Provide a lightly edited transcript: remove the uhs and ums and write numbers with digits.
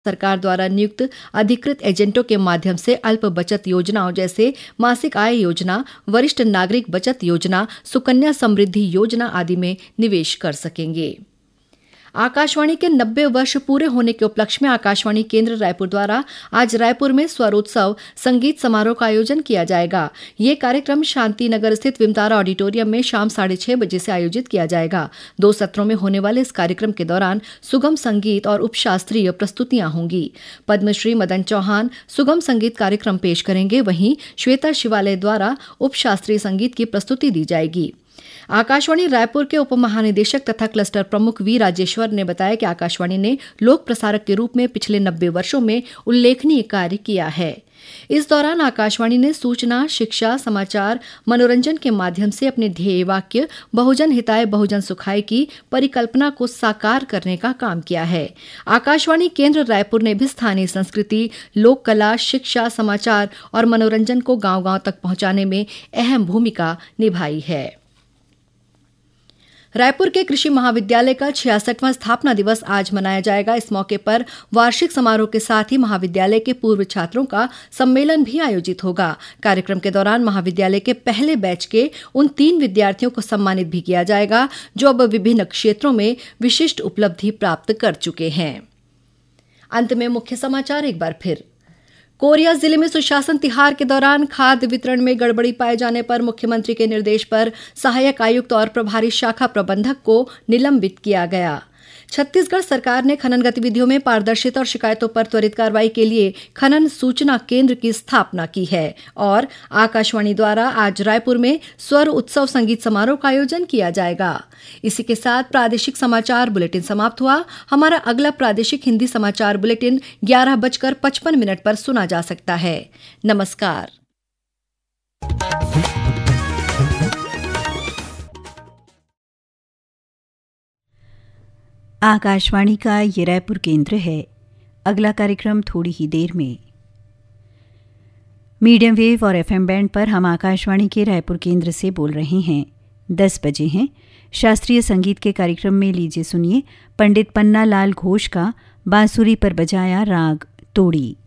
सरकार द्वारा नियुक्त अधिकृत एजेंटों के माध्यम से अल्प बचत योजनाओं जैसे मासिक आय योजना, वरिष्ठ नागरिक बचत योजना, सुकन्या समृद्धि योजना आदि में निवेश कर सकेंगे। आकाशवाणी के 90 वर्ष पूरे होने के उपलक्ष्य में आकाशवाणी केंद्र रायपुर द्वारा आज रायपुर में स्वरोत्सव संगीत समारोह का आयोजन किया जाएगा। ये कार्यक्रम शांति नगर स्थित विमतारा ऑडिटोरियम में शाम 6:30 बजे से आयोजित किया जाएगा। 2 सत्रों में होने वाले इस कार्यक्रम के दौरान सुगम संगीत और उपशास्त्रीय प्रस्तुतियां होंगी। पद्मश्री मदन चौहान सुगम संगीत कार्यक्रम पेश करेंगे, वहीं श्वेता शिवालय द्वारा उपशास्त्रीय संगीत की प्रस्तुति दी जाएगी। आकाशवाणी रायपुर के उप महानिदेशक तथा क्लस्टर प्रमुख वी राजेश्वर ने बताया कि आकाशवाणी ने लोक प्रसारक के रूप में पिछले 90 वर्षों में उल्लेखनीय कार्य किया है। इस दौरान आकाशवाणी ने सूचना, शिक्षा, समाचार, मनोरंजन के माध्यम से अपने ध्येय वाक्य बहुजन हिताय बहुजन सुखाय की परिकल्पना को साकार करने का काम किया है। आकाशवाणी केंद्र रायपुर ने भी स्थानीय संस्कृति, लोक कला, शिक्षा, समाचार और मनोरंजन को गांव-गांव तक पहुंचाने में अहम भूमिका निभाई है। रायपुर के कृषि महाविद्यालय का 66वां स्थापना दिवस आज मनाया जाएगा। इस मौके पर वार्षिक समारोह के साथ ही महाविद्यालय के पूर्व छात्रों का सम्मेलन भी आयोजित होगा। कार्यक्रम के दौरान महाविद्यालय के पहले बैच के उन 3 विद्यार्थियों को सम्मानित भी किया जाएगा जो अब विभिन्न क्षेत्रों में विशिष्ट उपलब्धि प्राप्त कर चुके हैं। अंत में मुख्य समाचार एक बार फिर। कोरिया जिले में सुशासन तिहार के दौरान खाद्य वितरण में गड़बड़ी पाए जाने पर मुख्यमंत्री के निर्देश पर सहायक आयुक्त और प्रभारी शाखा प्रबंधक को निलंबित किया गया। छत्तीसगढ़ सरकार ने खनन गतिविधियों में पारदर्शिता और शिकायतों पर त्वरित कार्रवाई के लिए खनन सूचना केंद्र की स्थापना की है। और आकाशवाणी द्वारा आज रायपुर में स्वर उत्सव संगीत समारोह का आयोजन किया जाएगा। इसी के साथ प्रादेशिक समाचार बुलेटिन समाप्त हुआ। हमारा अगला प्रादेशिक हिंदी समाचार बुलेटिन 11:55 पर सुना जा सकता है। नमस्कार। आकाशवाणी का ये रायपुर केंद्र है। अगला कार्यक्रम थोड़ी ही देर में। मीडियम वेव और FM बैंड पर हम आकाशवाणी के रायपुर केंद्र से बोल रहे हैं। 10 बजे हैं। शास्त्रीय संगीत के कार्यक्रम में लीजिए सुनिए पंडित पन्ना लाल घोष का बांसुरी पर बजाया राग तोड़ी।